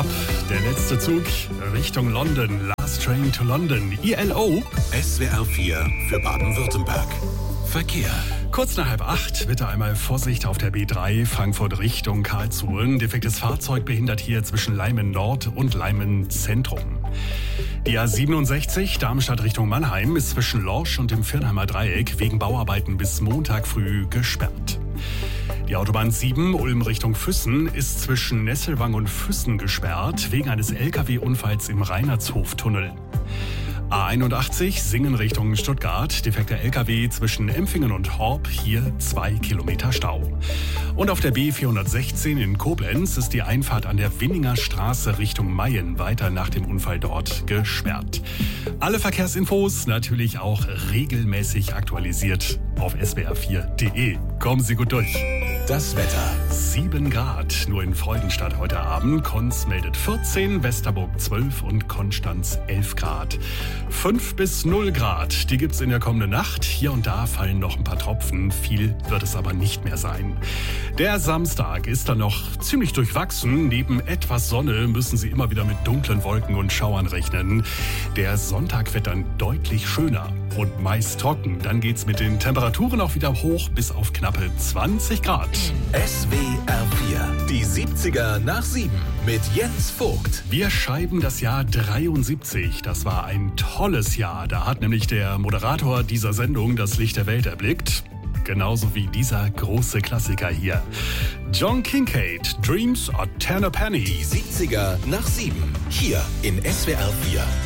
ab. Der letzte Zug Richtung London. Last Train to London. ILO. SWR 4 für Baden-Württemberg. Verkehr. Kurz nach 7:30 bitte einmal Vorsicht auf der B3 Frankfurt Richtung Karlsruhe. Ein defektes Fahrzeug behindert hier zwischen Leimen Nord und Leimen Zentrum. Die A67 Darmstadt Richtung Mannheim ist zwischen Lorsch und dem Viernheimer Dreieck wegen Bauarbeiten bis Montag früh gesperrt. Die Autobahn 7 Ulm Richtung Füssen ist zwischen Nesselwang und Füssen gesperrt wegen eines Lkw-Unfalls im Reinertshof-Tunnel. A81 Singen Richtung Stuttgart, defekter LKW zwischen Empfingen und Horb, hier 2 Kilometer Stau. Und auf der B416 in Koblenz ist die Einfahrt an der Winninger Straße Richtung Mayen weiter nach dem Unfall dort gesperrt. Alle Verkehrsinfos natürlich auch regelmäßig aktualisiert auf swr4.de. Kommen Sie gut durch. Das Wetter. 7 Grad, nur in Freudenstadt heute Abend. Konz meldet 14, Westerburg 12 und Konstanz 11 Grad. 5 bis 0 Grad, die gibt's in der kommenden Nacht. Hier und da fallen noch ein paar Tropfen, viel wird es aber nicht mehr sein. Der Samstag ist dann noch ziemlich durchwachsen. Neben etwas Sonne müssen Sie immer wieder mit dunklen Wolken und Schauern rechnen. Der Sonntag wird dann deutlich schöner und meist trocken. Dann geht's mit den Temperaturen auch wieder hoch bis auf knappe 20 Grad. SWR 4, die 70er nach 7 mit Jens Vogt. Wir schreiben das Jahr 73. Das war ein tolles Jahr. Da hat nämlich der Moderator dieser Sendung das Licht der Welt erblickt. Genauso wie dieser große Klassiker hier. John Kincade, Dreams are 10 a Penny. Die 70er nach 7, hier in SWR 4.